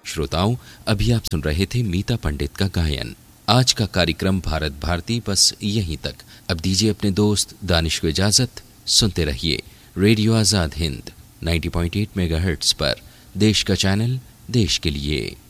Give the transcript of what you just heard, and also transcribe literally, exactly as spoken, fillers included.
श्रोताओं, अभी आप सुन रहे थे मीता पंडित का गायन। आज का कार्यक्रम भारत भारती बस यहीं तक। अब दीजिए अपने दोस्त दानिश को इजाजत। सुनते रहिए रेडियो आजाद हिंद नब्बे पॉइंट आठ मेगाहर्ट्ज पर, देश का चैनल, देश के लिए।